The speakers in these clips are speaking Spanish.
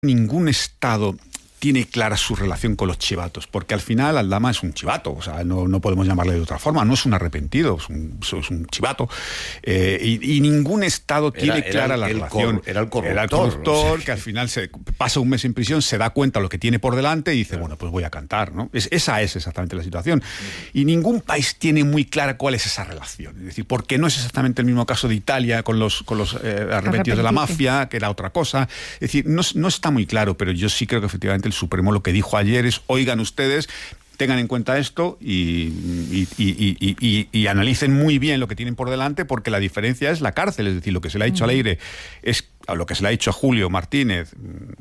Ningún Estado tiene clara su relación con los chivatos, porque al final Aldama es un chivato, o sea, no podemos llamarle de otra forma, no es un arrepentido, es un chivato, y ningún Estado tiene clara la relación. Era el corruptor, que al final se pasa un mes en prisión, se da cuenta de lo que tiene por delante y dice, bueno, pues voy a cantar, ¿no? Esa es exactamente la situación. Y ningún país tiene muy clara cuál es esa relación, es decir, porque no es exactamente el mismo caso de Italia con los arrepentidos de la mafia, que era otra cosa. Es decir, no está muy claro, pero yo sí creo que efectivamente el Supremo lo que dijo ayer es: oigan ustedes, tengan en cuenta esto y analicen muy bien lo que tienen por delante, porque la diferencia es la cárcel. Es decir, lo que se le ha dicho a Leire es lo que se le ha dicho a Julio Martínez,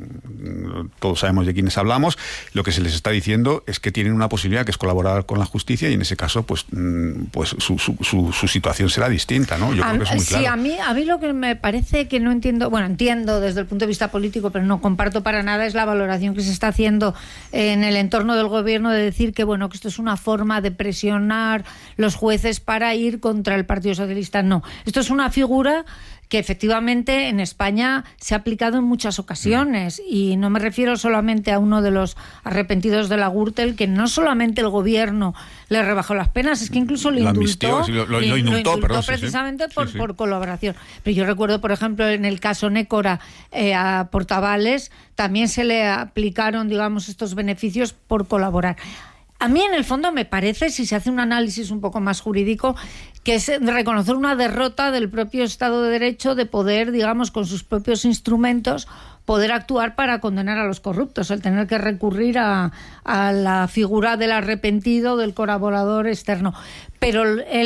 todos sabemos de quiénes hablamos. Lo que se les está diciendo es que tienen una posibilidad, que es colaborar con la justicia, y en ese caso pues su situación será distinta, ¿no? Yo creo que es muy claro. Sí, a mí lo que me parece que no entiendo, bueno, entiendo desde el punto de vista político, pero no comparto para nada, es la valoración que se está haciendo en el entorno del gobierno de decir que, bueno, que esto es una forma de presionar los jueces para ir contra el Partido Socialista. No, esto es una figura que efectivamente en España se ha aplicado en muchas ocasiones, y no me refiero solamente a uno de los arrepentidos de la Gürtel, que no solamente el gobierno le rebajó las penas, es que incluso le indultó, lo indultó precisamente por colaboración. Pero yo recuerdo, por ejemplo, en el caso Nécora, a Portavales también se le aplicaron, digamos, estos beneficios por colaborar. A mí, en el fondo, me parece, si se hace un análisis un poco más jurídico, que es reconocer una derrota del propio Estado de Derecho de poder, digamos, con sus propios instrumentos, poder actuar para condenar a los corruptos, el tener que recurrir a la figura del arrepentido, del colaborador externo. Pero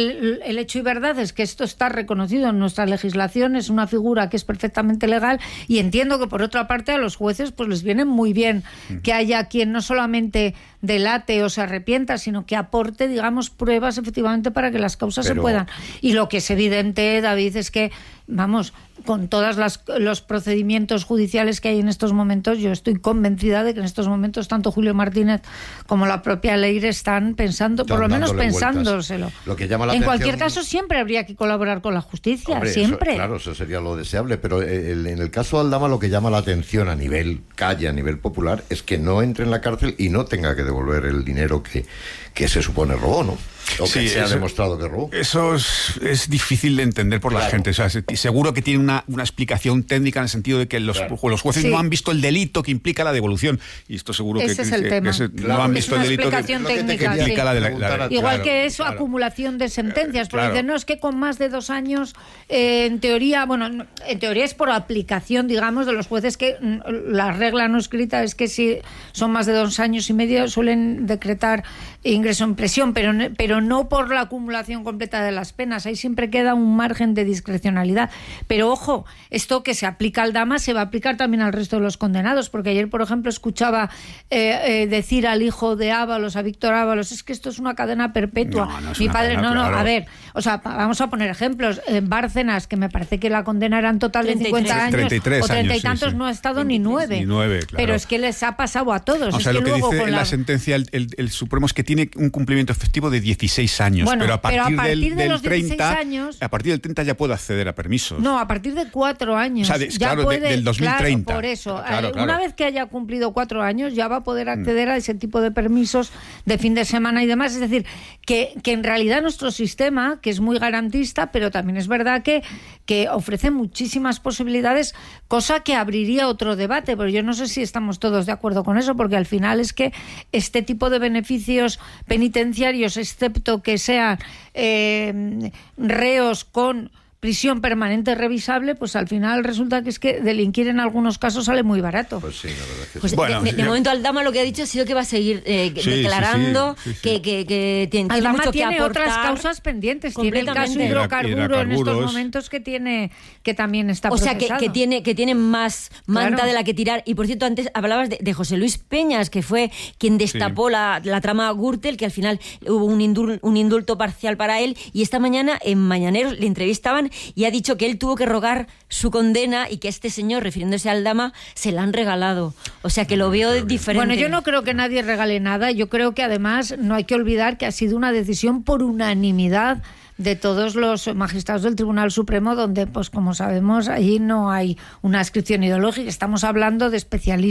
el hecho y verdad es que esto está reconocido en nuestra legislación, es una figura que es perfectamente legal, y entiendo que, por otra parte, a los jueces pues les viene muy bien que haya quien no solamente delate o se arrepienta, sino que aporte, digamos, pruebas efectivamente para que las causas se puedan. Y lo que es evidente, David, es que, vamos, con todos los procedimientos judiciales que hay en estos momentos, yo estoy convencida de que en estos momentos tanto Julio Martínez como la propia Leire están pensando, por lo menos pensándoselo. Lo que llama la en atención, cualquier caso, siempre habría que colaborar con la justicia, hombre, siempre. Eso sería lo deseable, pero en el caso de Aldama, lo que llama la atención a nivel calle, a nivel popular, es que no entre en la cárcel y no tenga que devolver el dinero que se supone robó, ¿no? O que se ha demostrado que robó. Eso es difícil de entender por la gente. O sea, seguro que tiene una explicación técnica, en el sentido de que los jueces no han visto el delito que implica la devolución. Y esto seguro ese es el tema. No han visto el delito que implica la igual que eso, acumulación de sentencias. Porque dicen, no, es que con más de 2 años, en teoría, bueno, en teoría es por aplicación, digamos, de los jueces, que la regla no escrita es que si son más de 2 años y medio suelen decretar ingreso en prisión, pero no por la acumulación completa de las penas. Ahí siempre queda un margen de discrecionalidad. Pero ojo, esto que se aplica al Aldama se va a aplicar también al resto de los condenados, porque ayer, por ejemplo, escuchaba decir al hijo de Ábalos, a Víctor Ábalos, es que esto es una cadena perpetua. No es mi una padre, cadena, claro. A ver, o sea, vamos a poner ejemplos. Bárcenas, que me parece que la condena era en total de 50 años, 33 o 30 años, y tantos, sí. No ha estado ni 9. Ni 9, claro. Pero es que les ha pasado a todos. O sea, es que lo que luego dice con la sentencia el Supremo es que tiene un cumplimiento efectivo de 16 años. Bueno, pero a partir de los 30 años, a partir del 30 ya puede acceder a permisos. No, a partir de 4 años. O sea, claro, del 2030. Claro, por eso. Claro. Una vez que haya cumplido 4 años, ya va a poder acceder a ese tipo de permisos de fin de semana y demás. Es decir, que en realidad nuestro sistema, que es muy garantista, pero también es verdad que ofrece muchísimas posibilidades, cosa que abriría otro debate, pero yo no sé si estamos todos de acuerdo con eso, porque al final es que este tipo de beneficios penitenciarios, excepto que sean reos con prisión permanente revisable, pues al final resulta que es que delinquir en algunos casos sale muy barato. Pues sí, la verdad es que pues sí. bueno, de momento Aldama lo que ha dicho ha sido que va a seguir declarando que tiene Aldama mucho tiene que aportar. Otras causas pendientes. Tiene el caso hidrocarburo en estos momentos que también está procesado. O sea, que tiene más manta de la que tirar. Y por cierto, antes hablabas de José Luis Peñas, que fue quien destapó la trama Gürtel, que al final hubo un indulto parcial para él, y esta mañana en Mañaneros le entrevistaban y ha dicho que él tuvo que rogar su condena y que este señor, refiriéndose a Aldama, se la han regalado. O sea, que lo veo diferente. Bueno, yo no creo que nadie regale nada. Yo creo que además no hay que olvidar que ha sido una decisión por unanimidad de todos los magistrados del Tribunal Supremo, donde, pues como sabemos, allí no hay una adscripción ideológica. Estamos hablando de especialistas